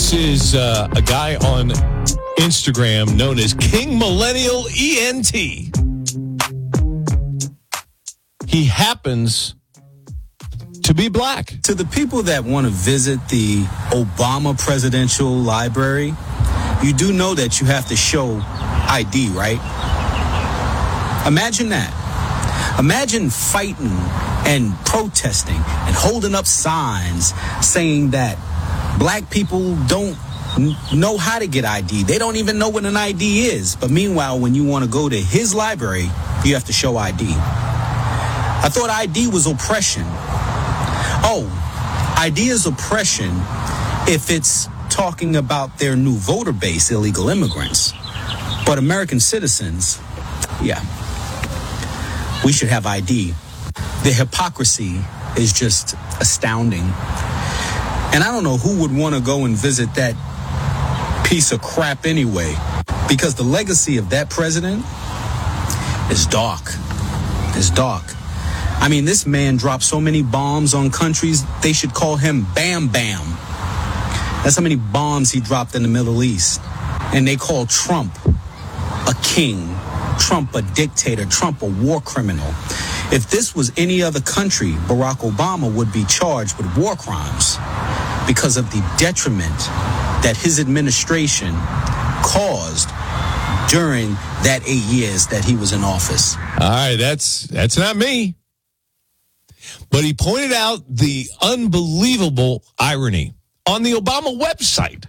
This is a guy on Instagram known as King Millennial ENT. He happens to be black. To the people that want to visit the Obama Presidential Library, you do know that you have to show ID, right? Imagine that. Imagine fighting and protesting and holding up signs saying that black people don't know how to get ID. They don't even know what an ID is. But meanwhile, when you want to go to his library, you have to show ID. I thought ID was oppression. Oh, ID is oppression if it's talking about their new voter base, illegal immigrants. But American citizens, yeah, we should have ID. The hypocrisy is just astounding. And I don't know who would want to go and visit that piece of crap anyway, because the legacy of that president is dark. It's dark. I mean, this man dropped so many bombs on countries, they should call him Bam Bam. That's how many bombs he dropped in the Middle East. And they call Trump a king, Trump a dictator, Trump a war criminal. If this was any other country, Barack Obama would be charged with war crimes because of the detriment that his administration caused during that 8 years that he was in office. All right, that's not me. But he pointed out the unbelievable irony. On the Obama website,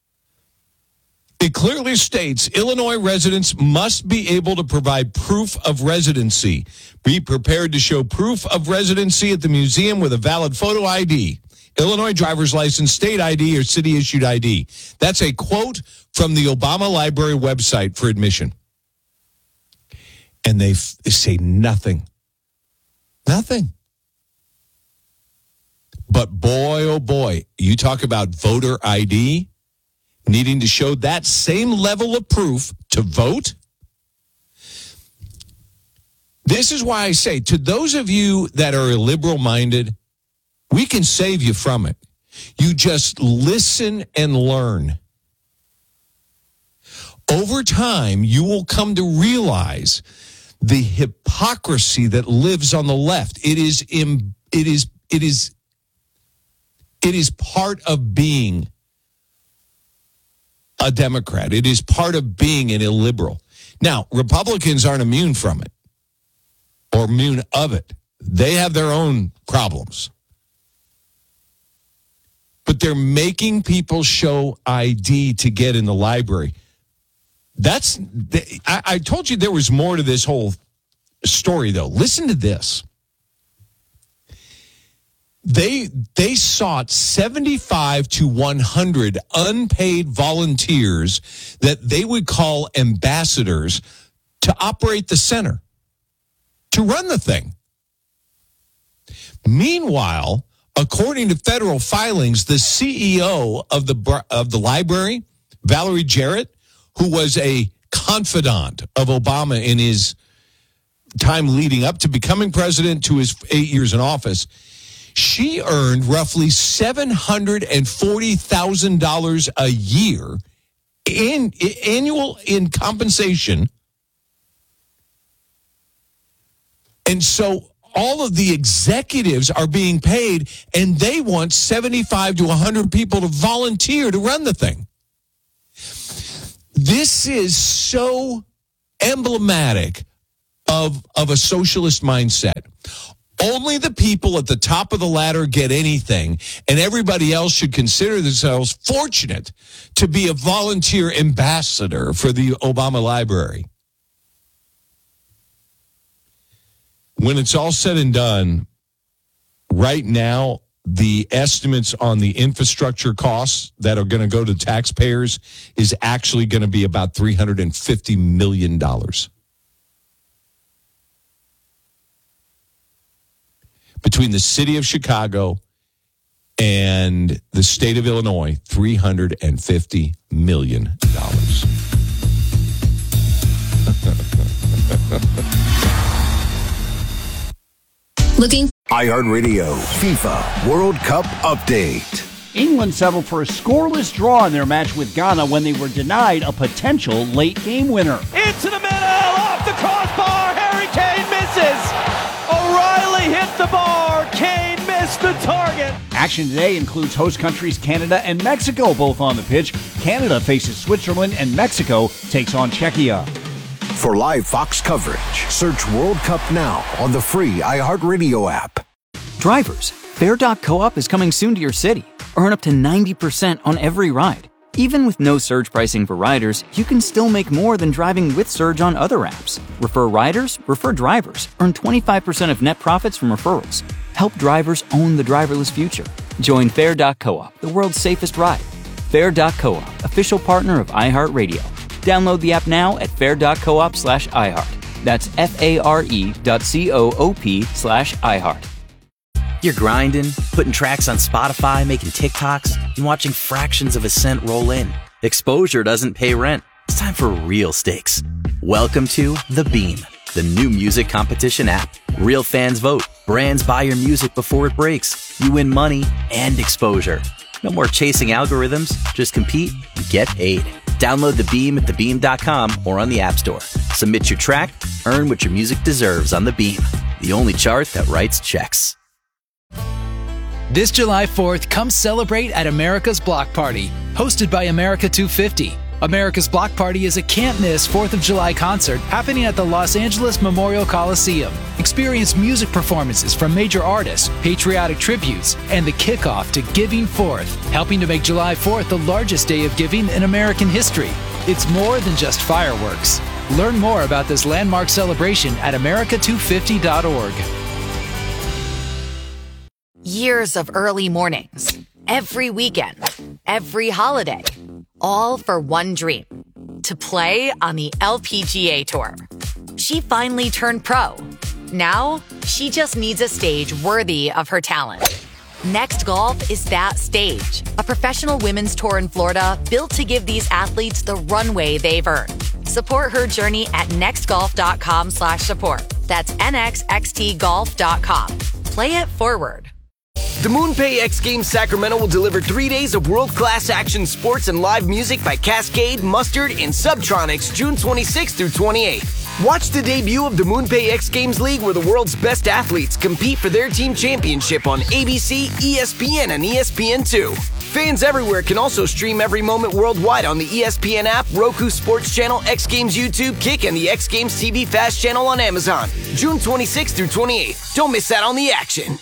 it clearly states Illinois residents must be able to provide proof of residency. Be prepared to show proof of residency at the museum with a valid photo ID, Illinois driver's license, state ID, or city-issued ID. That's a quote from the Obama Library website for admission. And they say nothing. Nothing. But boy, oh boy, you talk about voter ID, needing to show that same level of proof to vote. This is why I say, to those of you that are liberal-minded, we can save you from it. You just listen and learn. Over time, you will come to realize the hypocrisy that lives on the left. It is part of being a Democrat. It is part of being an illiberal. Now, Republicans aren't immune from it or immune of it. They have their own problems. But they're making people show ID to get in the library. I told you there was more to this whole story, though. Listen to this. They sought 75 to 100 unpaid volunteers that they would call ambassadors to operate the center, to run the thing. Meanwhile, according to federal filings, the CEO of the library, Valerie Jarrett, who was a confidant of Obama in his time leading up to becoming president, to his 8 years in office, she earned roughly $740,000 a year in annual compensation. And so all of the executives are being paid, and they want 75 to 100 people to volunteer to run the thing. This is so emblematic of a socialist mindset. Only the people at the top of the ladder get anything, and everybody else should consider themselves fortunate to be a volunteer ambassador for the Obama Library. When it's all said and done, right now, the estimates on the infrastructure costs that are going to go to taxpayers is actually going to be about $350 million. Between the city of Chicago and the state of Illinois, $350 million. Looking. iHeartRadio FIFA World Cup update. England settled for a scoreless draw in their match with Ghana when they were denied a potential late-game winner. Into the middle, off the crossbar, Harry Kane misses. O'Reilly hit the bar, Kane missed the target. Action today includes host countries Canada and Mexico both on the pitch. Canada faces Switzerland and Mexico takes on Czechia. For live Fox coverage, search World Cup now on the free iHeartRadio app. Drivers, Fair.coop is coming soon to your city. Earn up to 90% on every ride. Even with no surge pricing for riders, you can still make more than driving with Surge on other apps. Refer riders, refer drivers. Earn 25% of net profits from referrals. Help drivers own the driverless future. Join Fair.coop, the world's safest ride. Fair.coop, official partner of iHeartRadio. Download the app now at fair.coop/iHeart. That's FARE.coop/iHeart. You're grinding, putting tracks on Spotify, making TikToks, and watching fractions of a cent roll in. Exposure doesn't pay rent. It's time for real stakes. Welcome to The Beam, the new music competition app. Real fans vote. Brands buy your music before it breaks. You win money and exposure. No more chasing algorithms. Just compete and get paid. Download The Beam at thebeam.com or on the App Store. Submit your track, earn what your music deserves on The Beam, the only chart that writes checks. This July 4th, come celebrate at America's Block Party, hosted by America 250. America's Block Party is a can't-miss 4th of July concert happening at the Los Angeles Memorial Coliseum. Experience music performances from major artists, patriotic tributes, and the kickoff to Giving Fourth, helping to make July 4th the largest day of giving in American history. It's more than just fireworks. Learn more about this landmark celebration at america250.org. Years of early mornings, every weekend, every holiday, all for one dream, to play on the LPGA Tour. She finally turned pro. Now, she just needs a stage worthy of her talent. Next Golf is that stage, a professional women's tour in Florida built to give these athletes the runway they've earned. Support her journey at nextgolf.com/support. That's nxxtgolf.com. Play it forward. The MoonPay X Games Sacramento will deliver 3 days of world-class action sports and live music by Cascade, Mustard, and Subtronics June 26th through 28th. Watch the debut of the MoonPay X Games League where the world's best athletes compete for their team championship on ABC, ESPN, and ESPN2. Fans everywhere can also stream every moment worldwide on the ESPN app, Roku Sports Channel, X Games YouTube, Kick, and the X Games TV Fast Channel on Amazon. June 26th through 28th. Don't miss out on the action.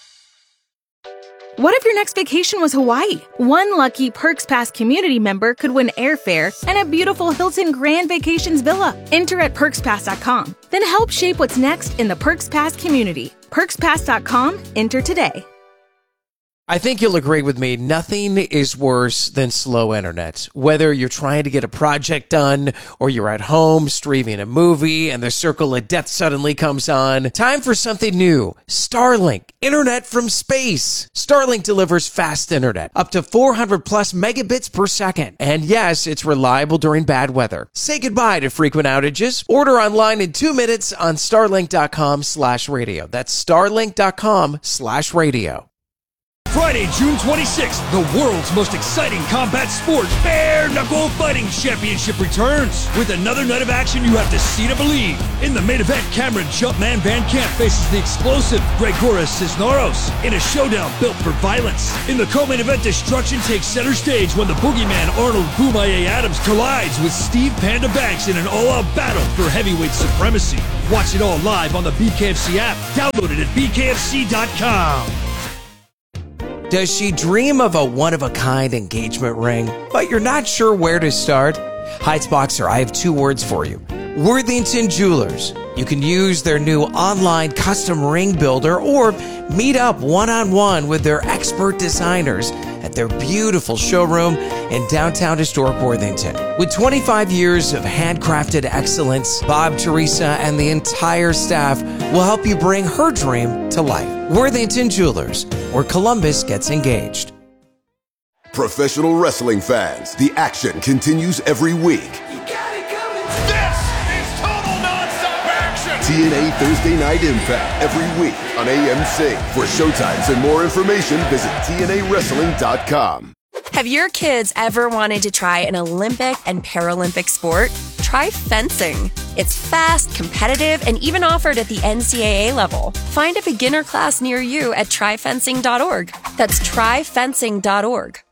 What if your next vacation was Hawaii? One lucky Perks Pass community member could win airfare and a beautiful Hilton Grand Vacations villa. Enter at PerksPass.com. Then help shape what's next in the Perks Pass community. PerksPass.com. Enter today. I think you'll agree with me, nothing is worse than slow internet. Whether you're trying to get a project done or you're at home streaming a movie and the circle of death suddenly comes on, time for something new. Starlink, internet from space. Starlink delivers fast internet, up to 400 plus megabits per second. And yes, it's reliable during bad weather. Say goodbye to frequent outages. Order online in 2 minutes on starlink.com/radio. That's starlink.com/radio. Friday, June 26th, the world's most exciting combat sport, Bare Knuckle Fighting Championship returns. With another night of action you have to see to believe. In the main event, Cameron Jumpman Van Camp faces the explosive Gregoras Cisneros in a showdown built for violence. In the co-main event, destruction takes center stage when the boogeyman Arnold Boomaye Adams collides with Steve Panda Banks in an all-out battle for heavyweight supremacy. Watch it all live on the BKFC app. Download it at bkfc.com. Does she dream of a one-of-a-kind engagement ring, but you're not sure where to start? Heights Boxer, I have 2 words for you. Worthington Jewelers. You can use their new online custom ring builder or meet up one-on-one with their expert designers at their beautiful showroom in downtown historic Worthington. With 25 years of handcrafted excellence, Bob, Teresa, and the entire staff will help you bring her dream to life. Worthington Jewelers, where Columbus gets engaged. Professional wrestling fans, the action continues every week. This is total non-stop action. TNA Thursday Night Impact every week on AMC. For showtimes and more information, visit TNAWrestling.com. Have your kids ever wanted to try an Olympic and Paralympic sport? Try fencing. It's fast, competitive, and even offered at the NCAA level. Find a beginner class near you at tryfencing.org. That's tryfencing.org.